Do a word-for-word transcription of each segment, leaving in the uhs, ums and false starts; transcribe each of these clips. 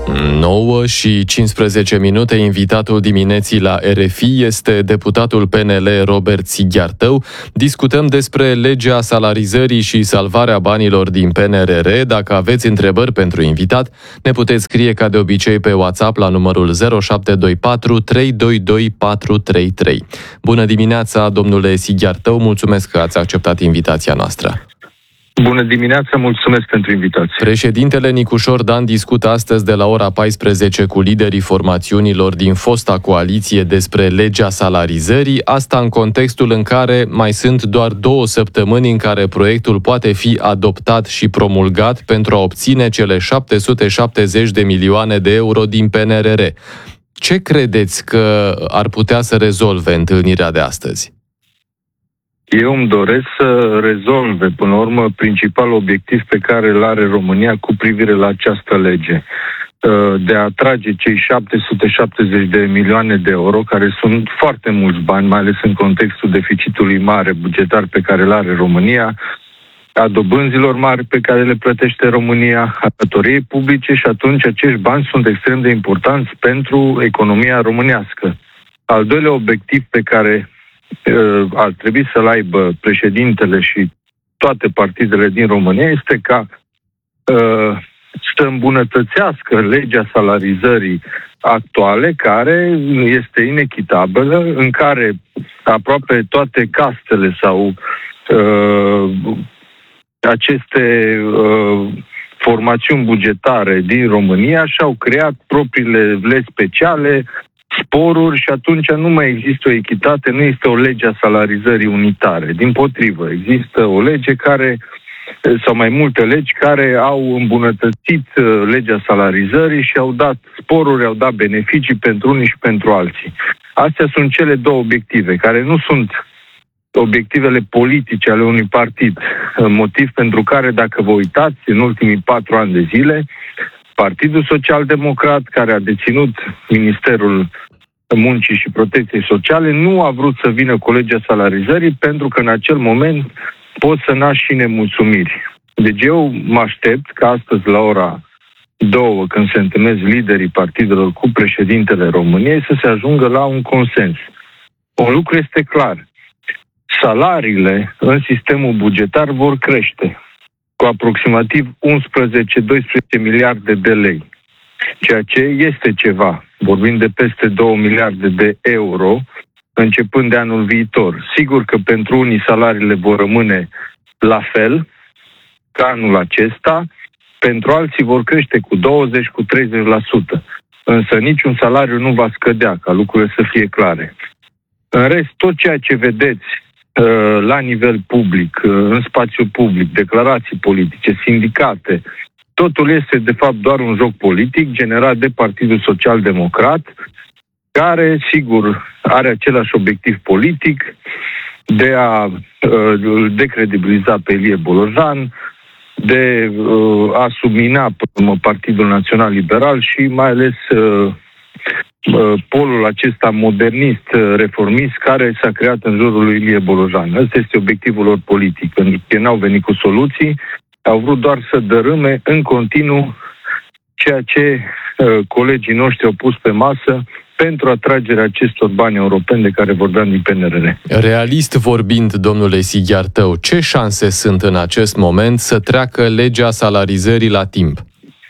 nouă și cincisprezece minute, invitatul dimineții la R F I este deputatul P N L Robert Sighiartău. Discutăm despre legea salarizării și salvarea banilor din P N R R. Dacă aveți întrebări pentru invitat, ne puteți scrie ca de obicei pe WhatsApp la numărul zero șapte doi patru trei doi doi patru trei trei. Bună dimineața, domnule Sighiartău, mulțumesc că ați acceptat invitația noastră. Bună dimineața, mulțumesc pentru invitație. Președintele Nicușor Dan discută astăzi de la ora paisprezece cu liderii formațiunilor din fosta coaliție despre legea salarizării, asta în contextul în care mai sunt doar două săptămâni în care proiectul poate fi adoptat și promulgat pentru a obține cele șapte sute șaptezeci de milioane de euro din P N R R. Ce credeți că ar putea să rezolve întâlnirea de astăzi? Eu îmi doresc să rezolve, până la urmă, principalul obiectiv pe care îl are România cu privire la această lege. De a atrage cei șapte sute șaptezeci de milioane de euro, care sunt foarte mulți bani, mai ales în contextul deficitului mare bugetar pe care îl are România, a dobânzilor mari pe care le plătește România, a datoriei publice, și atunci acești bani sunt extrem de importanți pentru economia românească. Al doilea obiectiv pe care ar trebui să-l aibă președintele și toate partidele din România este ca uh, să îmbunătățească legea salarizării actuale, care este inechitabilă, în care aproape toate castele sau uh, aceste uh, formațiuni bugetare din România și-au creat propriile legi speciale, sporuri, și atunci nu mai există o echitate, nu este o lege a salarizării unitare. Dimpotrivă, există o lege care, sau mai multe legi care au îmbunătățit legea salarizării și au dat sporuri, au dat beneficii pentru unii și pentru alții. Astea sunt cele două obiective, care nu sunt obiectivele politice ale unui partid. Motiv pentru care, dacă vă uitați, în ultimii patru ani de zile, Partidul Social-Democrat, care a deținut Ministerul Muncii și Protecției Sociale, nu a vrut să vină cu legea salarizării, pentru că în acel moment pot să naști și nemulțumiri. Deci eu mă aștept ca astăzi la ora două, când se întâlnesc liderii partidelor cu președintele României, să se ajungă la un consens. Un lucru este clar. Salariile în sistemul bugetar vor crește cu aproximativ unsprezece doisprezece miliarde de lei, ceea ce este ceva. Vorbim de peste două miliarde de euro începând de anul viitor. Sigur că pentru unii salariile vor rămâne la fel ca anul acesta, pentru alții vor crește cu douăzeci, cu treizeci la sută. Însă niciun salariu nu va scădea, ca lucrurile să fie clare. În rest, tot ceea ce vedeți la nivel public, în spațiu public, declarații politice, sindicate, totul este de fapt doar un joc politic generat de Partidul Social-Democrat, care, sigur, are același obiectiv politic de a uh, decredibiliza pe Ilie Bolojan, de uh, a submina Partidul Național Liberal și mai ales uh, polul acesta modernist, reformist, care s-a creat în jurul lui Ilie Bolojan. Ăsta este obiectivul lor politic, pentru că n-au venit cu soluții, au vrut doar să dărâme în continuu ceea ce uh, colegii noștri au pus pe masă pentru atragerea acestor bani europeni de care vorbeam din P N R R. Realist vorbind, domnule Sighiartău, ce șanse sunt în acest moment să treacă legea salarizării la timp?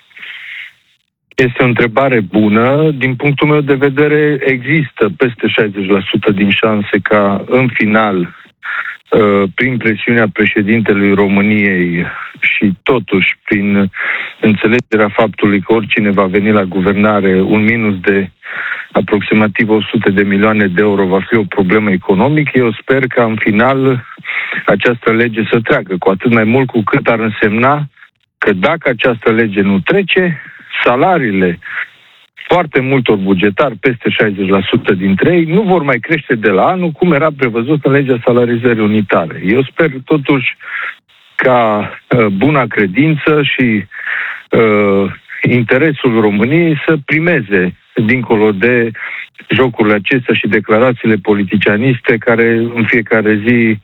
Este o întrebare bună. Din punctul meu de vedere, există peste șaizeci la sută din șanse ca în final, prin presiunea președintelui României și totuși prin înțelegerea faptului că oricine va veni la guvernare, un minus de aproximativ o sută de milioane de euro va fi o problemă economică, eu sper că în final această lege să treacă, cu atât mai mult cu cât ar însemna că dacă această lege nu trece, salariile foarte multor bugetari, peste șaizeci la sută dintre ei, nu vor mai crește de la anul, cum era prevăzut în legea salarizării unitare. Eu sper totuși ca uh, buna credință și uh, interesul României să primeze, dincolo de jocurile acestea și declarațiile politicianiste care în fiecare zi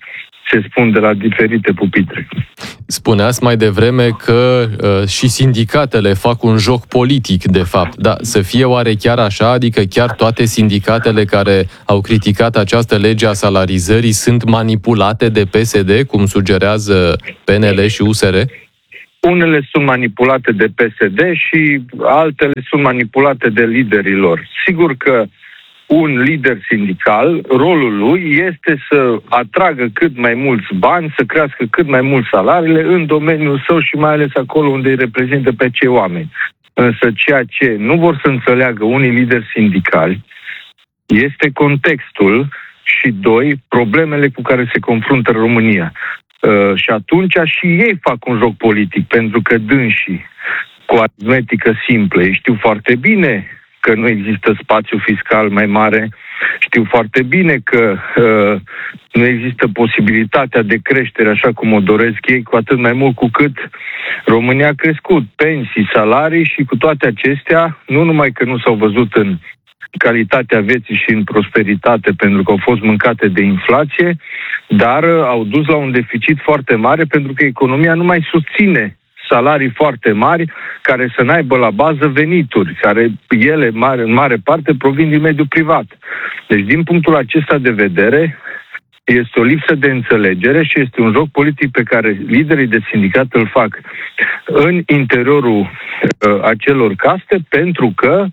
se spun de la diferite pupitre. Spuneați mai devreme că uh, și sindicatele fac un joc politic, de fapt. Da, să fie oare chiar așa? Adică chiar toate sindicatele care au criticat această lege a salarizării sunt manipulate de P S D, cum sugerează P N L și U S R? Unele sunt manipulate de P S D și altele sunt manipulate de liderii lor. Sigur că un lider sindical, rolul lui este să atragă cât mai mulți bani, să crească cât mai mult salariile în domeniul său și mai ales acolo unde îi reprezintă pe cei oameni. Însă ceea ce nu vor să înțeleagă unii lideri sindicali este contextul și, doi, problemele cu care se confruntă România. Uh, și atunci și ei fac un joc politic, pentru că dânsii, cu aritmetică simplă, ei știu foarte bine că nu există spațiu fiscal mai mare, știu foarte bine că uh, nu există posibilitatea de creștere așa cum o doresc ei, cu atât mai mult cu cât România a crescut, pensii, salarii și cu toate acestea, nu numai că nu s-au văzut în calitatea vieții și în prosperitate pentru că au fost mâncate de inflație, dar au dus la un deficit foarte mare pentru că economia nu mai susține salarii foarte mari care să n-aibă la bază venituri, care ele mare, în mare parte provin din mediul privat. Deci din punctul acesta de vedere este o lipsă de înțelegere și este un joc politic pe care liderii de sindicat îl fac în interiorul uh, acelor caste pentru că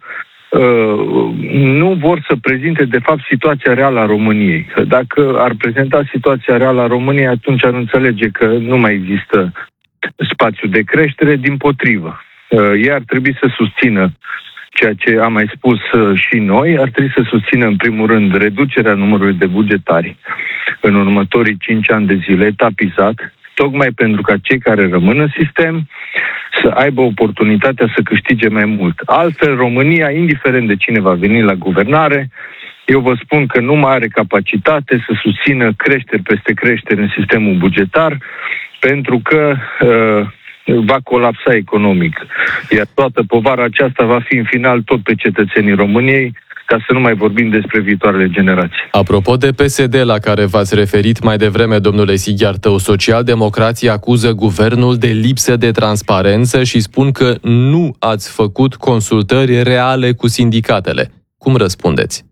Uh, nu vor să prezinte, de fapt, situația reală a României. Dacă ar prezenta situația reală a României, atunci ar înțelege că nu mai există spațiu de creștere, dimpotrivă. Uh, ei ar trebui să susțină ceea ce am mai spus uh, și noi, ar trebui să susțină, în primul rând, reducerea numărului de bugetari în următorii cinci ani de zile, etapizat, tocmai pentru ca cei care rămân în sistem să aibă oportunitatea să câștige mai mult. Altfel, România, indiferent de cine va veni la guvernare, eu vă spun că nu mai are capacitate să susțină creșteri peste creșteri în sistemul bugetar, pentru că uh, va colapsa economic. Iar toată povara aceasta va fi în final tot pe cetățenii României, ca să nu mai vorbim despre viitoarele generații. Apropo de P S D la care v-ați referit mai devreme, domnule Sighiartău, socialdemocrații acuză guvernul de lipsă de transparență și spun că nu ați făcut consultări reale cu sindicatele. Cum răspundeți?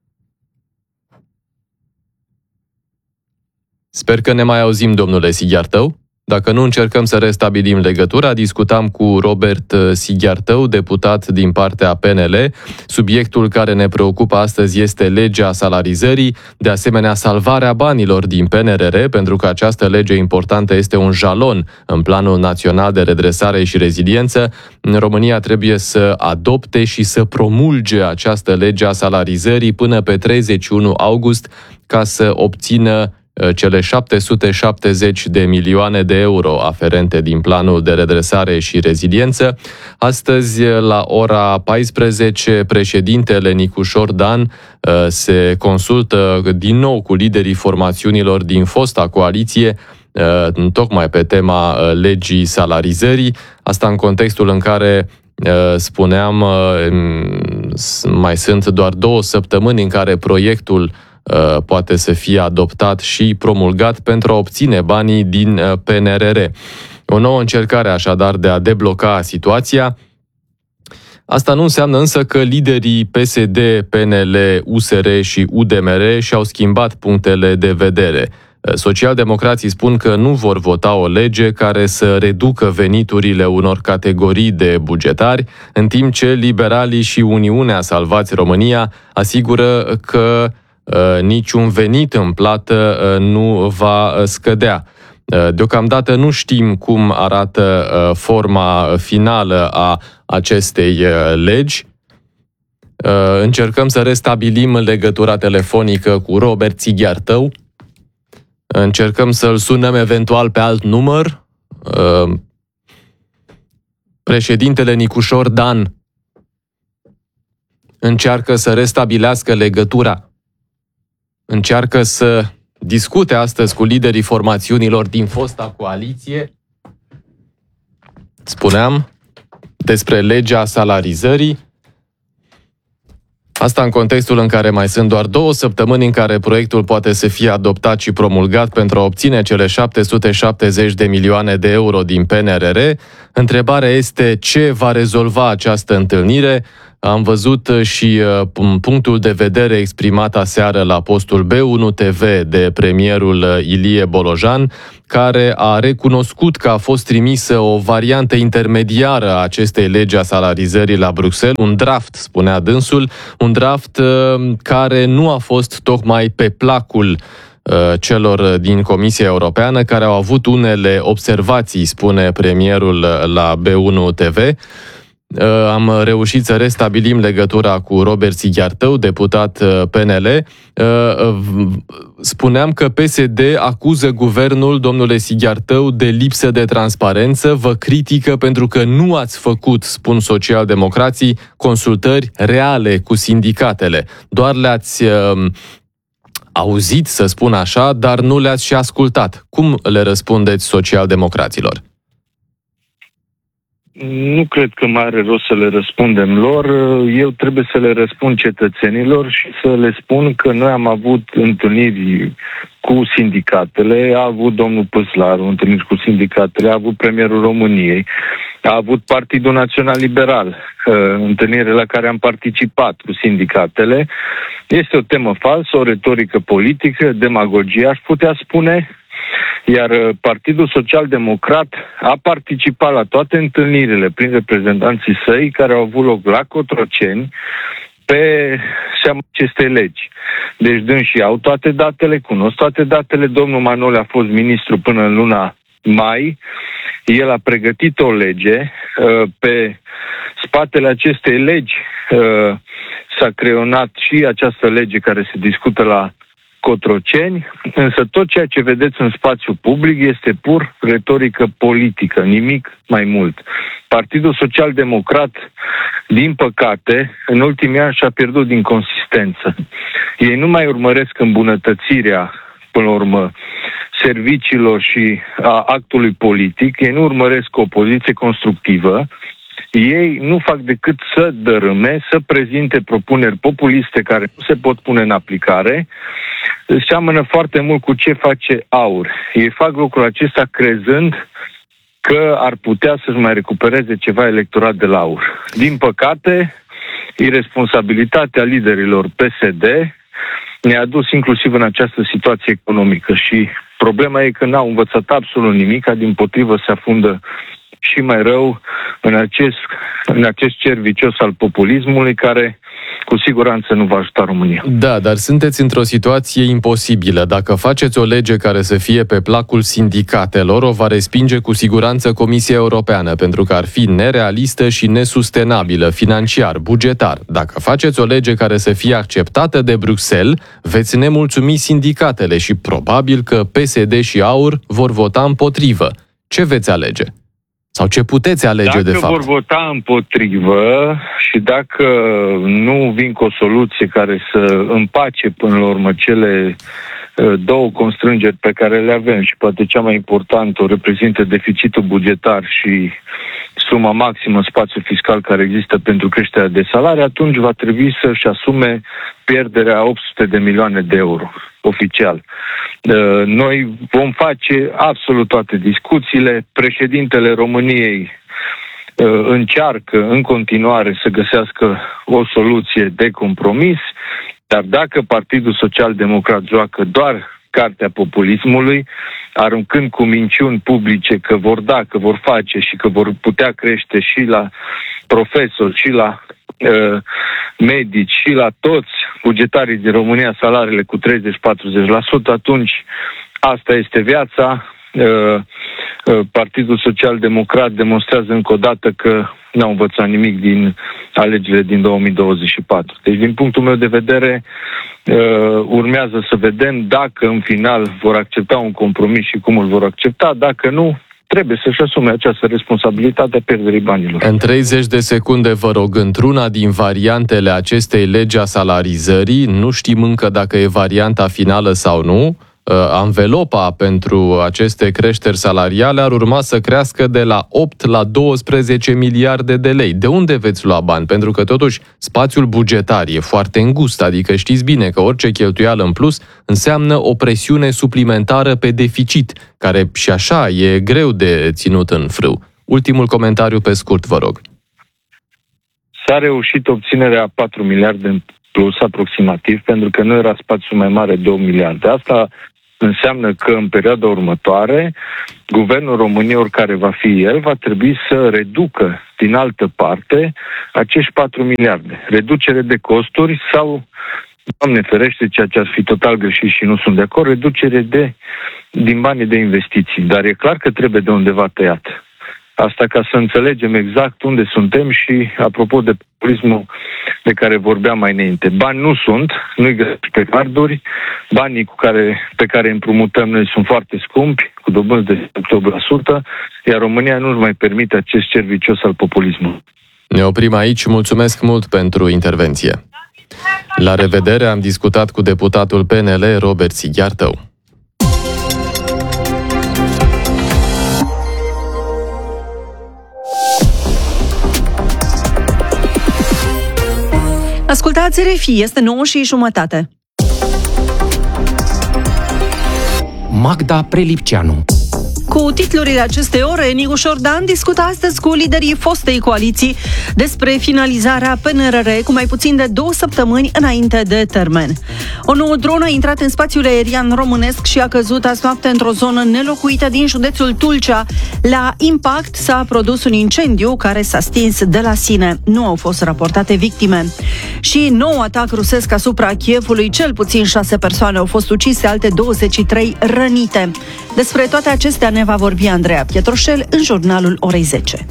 Sper că ne mai auzim, domnule Sighiartău. Dacă nu, încercăm să restabilim legătura. Discutam cu Robert Sighiartău, deputat din partea P N L. Subiectul care ne preocupă astăzi este legea salarizării, de asemenea salvarea banilor din P N R R, pentru că această lege importantă este un jalon în Planul Național de Redresare și Reziliență. România trebuie să adopte și să promulge această lege a salarizării până pe treizeci și unu august ca să obțină cele șapte sute șaptezeci de milioane de euro aferente din Planul de Redresare și Reziliență. Astăzi, la ora paisprezece, președintele Nicușor Dan se consultă din nou cu liderii formațiunilor din fosta coaliție, tocmai pe tema legii salarizării. Asta în contextul în care, spuneam, mai sunt doar două săptămâni în care proiectul poate să fie adoptat și promulgat pentru a obține banii din P N R R. O nouă încercare așadar de a debloca situația. Asta nu înseamnă însă că liderii P S D, P N L, U S R și U D M R și-au schimbat punctele de vedere. Socialdemocrații spun că nu vor vota o lege care să reducă veniturile unor categorii de bugetari, în timp ce liberalii și Uniunea Salvați România asigură că Uh, niciun venit în plată uh, nu va scădea. Uh, deocamdată nu știm cum arată uh, forma finală a acestei uh, legi. Uh, încercăm să restabilim legătura telefonică cu Robert Sighiartău. Încercăm să-l sunăm eventual pe alt număr. Uh, președintele Nicușor Dan încearcă să restabilească legătura. Încearcă să discute astăzi cu liderii formațiunilor din fosta coaliție, spuneam, despre legea salarizării. Asta în contextul în care mai sunt doar două săptămâni în care proiectul poate să fie adoptat și promulgat pentru a obține cele șapte sute șaptezeci de milioane de euro din P N R R. Întrebarea este ce va rezolva această întâlnire. Am văzut și punctul de vedere exprimat aseară la postul B unu T V de premierul Ilie Bolojan, care a recunoscut că a fost trimisă o variantă intermediară a acestei legi a salarizării la Bruxelles, un draft, spunea dânsul, un draft care nu a fost tocmai pe placul celor din Comisia Europeană, care au avut unele observații, spune premierul la B unu T V. Am reușit să restabilim legătura cu Robert Sighiartău, deputat P N L. Spuneam că P S D acuză guvernul, domnule Sighiartău, de lipsă de transparență, vă critică pentru că nu ați făcut, spun socialdemocrații, consultări reale cu sindicatele. Doar le-ați uh, auzit, să spun așa, dar nu le-ați și ascultat. Cum le răspundeți socialdemocraților? Nu cred că mai are rost să le răspundem lor. Eu trebuie să le răspund cetățenilor și să le spun că noi am avut întâlniri cu sindicatele, a avut domnul Păslaru întâlniri cu sindicatele, a avut premierul României, a avut Partidul Național Liberal, întâlnire la care am participat cu sindicatele. Este o temă falsă, o retorică politică, demagogie, aș putea spune. Iar Partidul Social Democrat a participat la toate întâlnirile prin reprezentanții săi care au avut loc la Cotroceni pe seama acestei legi. Deci dânsii au toate datele, cunosc toate datele. Domnul Manole a fost ministru până în luna mai. El a pregătit o lege. Pe spatele acestei legi s-a creionat și această lege care se discută la Cotroceni, însă tot ceea ce vedeți în spațiu public este pur retorică politică, nimic mai mult. Partidul Social Democrat, din păcate, în ultimii ani și-a pierdut din consistență. Ei nu mai urmăresc îmbunătățirea, până la urmă, serviciilor și a actului politic, ei nu urmăresc o poziție constructivă, ei nu fac decât să dărâme, să prezinte propuneri populiste care nu se pot pune în aplicare. Seamănă foarte mult cu ce face AUR. Ei fac lucrul acesta crezând că ar putea să-și mai recupereze ceva electorat de la AUR. Din păcate, iresponsabilitatea liderilor P S D ne-a dus inclusiv în această situație economică și problema e că n-au învățat absolut nimic, dimpotrivă se afundă și mai rău în acest, în acest cer vicios al populismului care cu siguranță nu va ajuta România. Da, dar sunteți într-o situație imposibilă. Dacă faceți o lege care să fie pe placul sindicatelor, o va respinge cu siguranță Comisia Europeană, pentru că ar fi nerealistă și nesustenabilă, financiar, bugetar. Dacă faceți o lege care să fie acceptată de Bruxelles, veți nemulțumi sindicatele și probabil că P S D și AUR vor vota împotrivă. Ce veți alege? Sau ce puteți alege, dacă de fapt? Dacă vor vota împotrivă și dacă nu vin cu o soluție care să împace până la urmă cele două constrângeri pe care le avem și poate cea mai importantă o reprezintă deficitul bugetar și suma maximă spațiu fiscal care există pentru creșterea de salarii, atunci va trebui să-și asume pierderea opt sute de milioane de euro, oficial. Noi vom face absolut toate discuțiile. Președintele României încearcă în continuare să găsească o soluție de compromis, dar dacă Partidul Social Democrat joacă doar cartea populismului, aruncând cu minciuni publice că vor da, că vor face și că vor putea crește și la profesori, și la uh, medici, și la toți bugetarii din România salariile cu treizeci-patruzeci la sută, atunci asta este viața. Uh, uh, Partidul Social Democrat demonstrează încă o dată că n-au învățat nimic din alegerile din două mii douăzeci și patru. Deci, din punctul meu de vedere, uh, urmează să vedem dacă în final vor accepta un compromis și cum îl vor accepta. Dacă nu, trebuie să-și asume această responsabilitate a pierderii banilor. În treizeci de secunde, vă rog, într-una din variantele acestei legi a salarizării, nu știm încă dacă e varianta finală sau nu, anvelopa pentru aceste creșteri salariale ar urma să crească de la opt la douăsprezece miliarde de lei. De unde veți lua bani? Pentru că totuși spațiul bugetar e foarte îngust, adică știți bine că orice cheltuială în plus înseamnă o presiune suplimentară pe deficit, care și așa e greu de ținut în frâu. Ultimul comentariu pe scurt, vă rog. S-a reușit obținerea patru miliarde în plus aproximativ, pentru că nu era spațiu mai mare de două miliarde. Asta înseamnă că în perioada următoare, Guvernul României, oricare va fi el, va trebui să reducă din altă parte acești patru miliarde. Reducere de costuri sau, Doamne ferește, ceea ce ar fi total greșit și nu sunt de acord, reducere de, din banii de investiții. Dar e clar că trebuie de undeva tăiat. Asta ca să înțelegem exact unde suntem și, apropo de populismul de care vorbeam mai înainte. Bani nu sunt, nu-i găsești pe carduri, banii cu care, pe care împrumutăm noi sunt foarte scumpi, cu dobânzi de opt la sută, iar România nu-și mai permite acest cer vicios al populismului. Ne oprim aici, mulțumesc mult pentru intervenție. La revedere, am discutat cu deputatul P N L, Robert Sighiartău. Ascultați R F I, este nouă și jumătate. Magda Prelipceanu. Cu titlurile acestei ore, Nicu Șordan discută astăzi cu liderii fostei coaliții despre finalizarea P N R R cu mai puțin de două săptămâni înainte de termen. O nouă dronă a intrat în spațiul aerian românesc și a căzut azi noapte într-o zonă nelocuită din județul Tulcea. La impact s-a produs un incendiu care s-a stins de la sine. Nu au fost raportate victime. Și nou atac rusesc asupra Kievului, cel puțin șase persoane au fost ucise, alte douăzeci și trei rănite. Despre toate acestea ne va vorbi Andreea Pietroșel în jurnalul orei zece.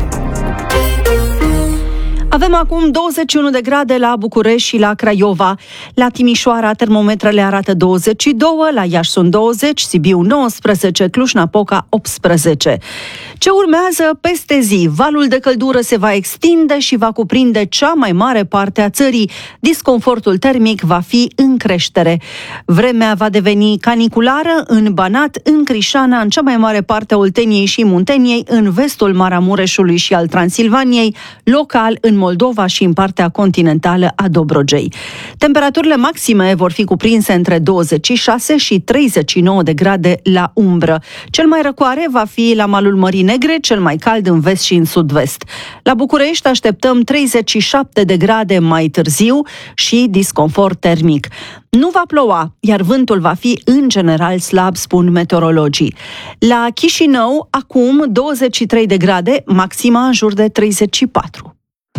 Avem acum douăzeci și unu de grade la București și la Craiova. La Timișoara termometrele arată douăzeci și doi, la Iași sunt douăzeci, Sibiu nouăsprezece, Cluj-Napoca optsprezece. Ce urmează peste zi? Valul de căldură se va extinde și va cuprinde cea mai mare parte a țării. Disconfortul termic va fi în creștere. Vremea va deveni caniculară în Banat, în Crișana, în cea mai mare parte a Olteniei și Munteniei, în vestul Maramureșului și al Transilvaniei, local în Moldova și în partea continentală a Dobrogei. Temperaturile maxime vor fi cuprinse între douăzeci și șase și treizeci și nouă de grade la umbră. Cel mai răcoare va fi la malul Mării Negre, cel mai cald în vest și în sud-vest. La București așteptăm treizeci și șapte de grade mai târziu și disconfort termic. Nu va ploua, iar vântul va fi în general slab, spun meteorologii. La Chișinău, acum douăzeci și trei de grade, maxima în jur de treizeci și patru.